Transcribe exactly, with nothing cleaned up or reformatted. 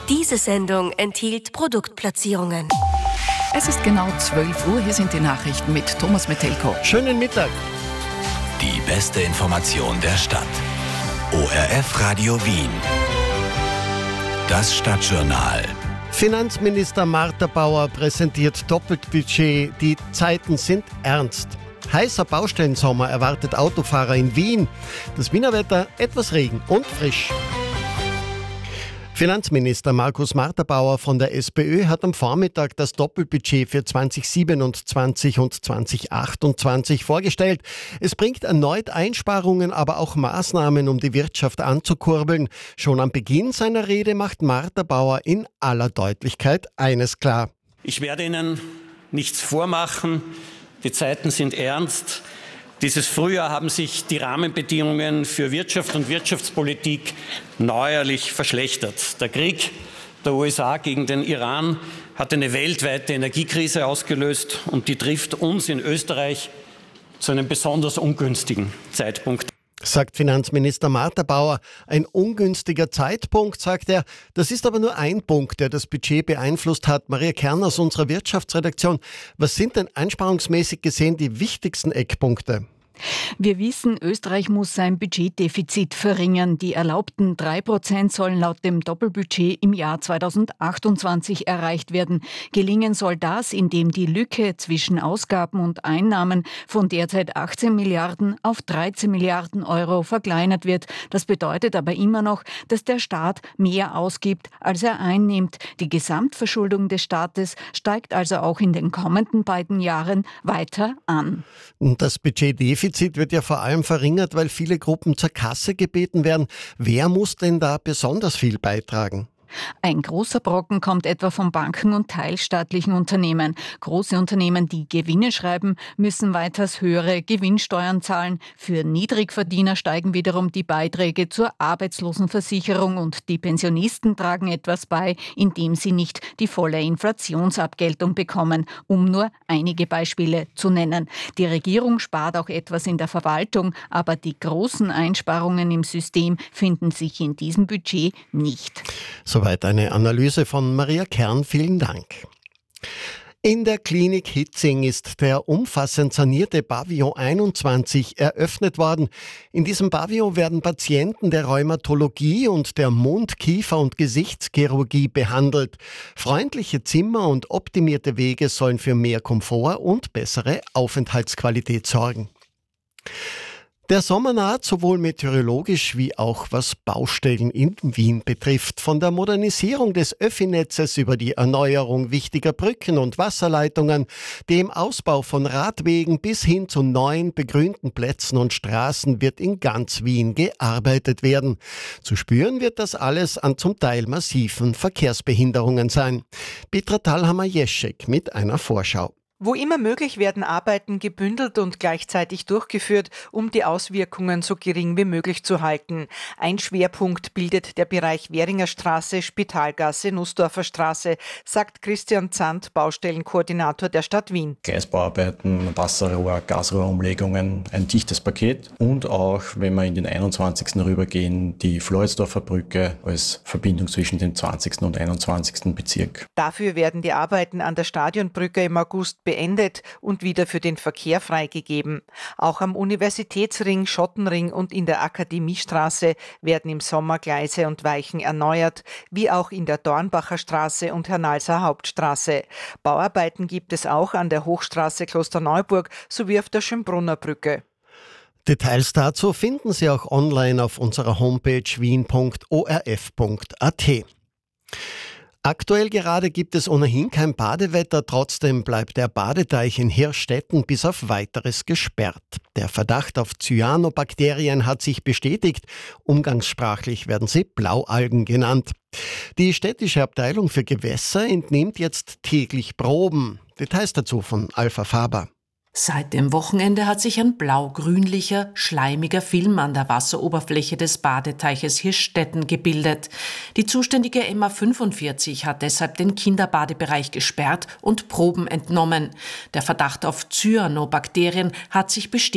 Diese Sendung enthielt Produktplatzierungen. Es ist genau zwölf Uhr, hier sind die Nachrichten mit Thomas Metelko. Schönen Mittag. Die beste Information der Stadt. O R F Radio Wien. Das Stadtjournal. Finanzminister Martha Bauer präsentiert Doppeltbudget. Die Zeiten sind ernst. Heißer Baustellensommer erwartet Autofahrer in Wien. Das Wiener Wetter etwas Regen und frisch. Finanzminister Markus Martha-Bauer von der SPÖ hat am Vormittag das Doppelbudget für zwanzig siebenundzwanzig und zwanzig achtundzwanzig vorgestellt. Es bringt erneut Einsparungen, aber auch Maßnahmen, um die Wirtschaft anzukurbeln. Schon am Beginn seiner Rede macht Martha-Bauer in aller Deutlichkeit eines klar. Ich werde Ihnen nichts vormachen. Die Zeiten sind ernst. Dieses Frühjahr haben sich die Rahmenbedingungen für Wirtschaft und Wirtschaftspolitik neuerlich verschlechtert. Der Krieg der U S A gegen den Iran hat eine weltweite Energiekrise ausgelöst und die trifft uns in Österreich zu einem besonders ungünstigen Zeitpunkt. Sagt Finanzminister Martha-Bauer. Ein ungünstiger Zeitpunkt, sagt er. Das ist aber nur ein Punkt, der das Budget beeinflusst hat. Maria Kern aus unserer Wirtschaftsredaktion. Was sind denn einsparungsmäßig gesehen die wichtigsten Eckpunkte? Wir wissen, Österreich muss sein Budgetdefizit verringern. Die erlaubten drei Prozent sollen laut dem Doppelbudget im Jahr zweitausendachtundzwanzig erreicht werden. Gelingen soll das, indem die Lücke zwischen Ausgaben und Einnahmen von derzeit achtzehn Milliarden auf dreizehn Milliarden Euro verkleinert wird. Das bedeutet aber immer noch, dass der Staat mehr ausgibt, als er einnimmt. Die Gesamtverschuldung des Staates steigt also auch in den kommenden beiden Jahren weiter an. Das Budgetdefizit wird ja vor allem verringert, weil viele Gruppen zur Kasse gebeten werden. Wer muss denn da besonders viel beitragen? Ein großer Brocken kommt etwa von Banken und teilstaatlichen Unternehmen. Große Unternehmen, die Gewinne schreiben, müssen weiters höhere Gewinnsteuern zahlen. Für Niedrigverdiener steigen wiederum die Beiträge zur Arbeitslosenversicherung und die Pensionisten tragen etwas bei, indem sie nicht die volle Inflationsabgeltung bekommen, um nur einige Beispiele zu nennen. Die Regierung spart auch etwas in der Verwaltung, aber die großen Einsparungen im System finden sich in diesem Budget nicht. Soweit eine Analyse von Maria Kern. Vielen Dank. In der Klinik Hitzing ist der umfassend sanierte Pavillon einundzwanzig eröffnet worden. In diesem Pavillon werden Patienten der Rheumatologie und der Mund-, Kiefer- und Gesichtschirurgie behandelt. Freundliche Zimmer und optimierte Wege sollen für mehr Komfort und bessere Aufenthaltsqualität sorgen. Der Sommer naht sowohl meteorologisch wie auch was Baustellen in Wien betrifft. Von der Modernisierung des Öffi-Netzes über die Erneuerung wichtiger Brücken und Wasserleitungen, dem Ausbau von Radwegen bis hin zu neuen begrünten Plätzen und Straßen wird in ganz Wien gearbeitet werden. Zu spüren wird das alles an zum Teil massiven Verkehrsbehinderungen sein. Petra Thalhammer-Jeschek mit einer Vorschau. Wo immer möglich werden Arbeiten gebündelt und gleichzeitig durchgeführt, um die Auswirkungen so gering wie möglich zu halten. Ein Schwerpunkt bildet der Bereich Währinger Straße, Spitalgasse, Nussdorfer Straße, sagt Christian Zandt, Baustellenkoordinator der Stadt Wien. Gleisbauarbeiten, Wasserrohr, Gasrohrumlegungen, ein dichtes Paket und auch, wenn wir in den einundzwanzigsten rübergehen, die Floridsdorfer Brücke als Verbindung zwischen dem zwanzigsten und einundzwanzigsten Bezirk. Dafür werden die Arbeiten an der Stadionbrücke im August beendet und wieder für den Verkehr freigegeben. Auch am Universitätsring, Schottenring und in der Akademiestraße werden im Sommer Gleise und Weichen erneuert, wie auch in der Dornbacher Straße und Hernalser Hauptstraße. Bauarbeiten gibt es auch an der Hochstraße Klosterneuburg sowie auf der Schönbrunner Brücke. Details dazu finden Sie auch online auf unserer Homepage wien punkt o r f punkt a t. Aktuell gerade gibt es ohnehin kein Badewetter, trotzdem bleibt der Badeteich in Hirschstetten bis auf Weiteres gesperrt. Der Verdacht auf Cyanobakterien hat sich bestätigt, umgangssprachlich werden sie Blaualgen genannt. Die städtische Abteilung für Gewässer entnimmt jetzt täglich Proben. Details dazu von Alpha Faber. Seit dem Wochenende hat sich ein blau-grünlicher, schleimiger Film an der Wasseroberfläche des Badeteiches Hirschstetten gebildet. Die zuständige M A fünfundvierzig hat deshalb den Kinderbadebereich gesperrt und Proben entnommen. Der Verdacht auf Cyanobakterien hat sich bestätigt.